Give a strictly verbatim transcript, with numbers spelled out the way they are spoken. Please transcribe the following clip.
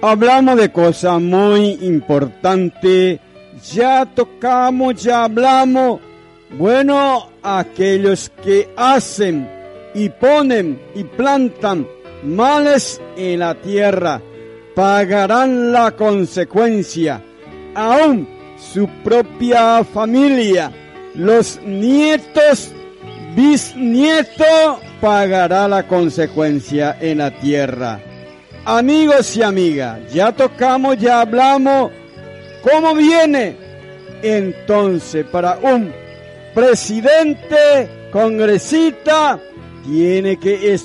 hablamos de cosas muy importantes, ya tocamos, ya hablamos. Bueno, aquellos que hacen y ponen y plantan males en la tierra pagarán la consecuencia. Aún su propia familia, los nietos, bisnietos, pagará la consecuencia en la tierra. Amigos y amigas, ya tocamos, ya hablamos. ¿Cómo viene? Entonces, para un presidente, congresista, tiene que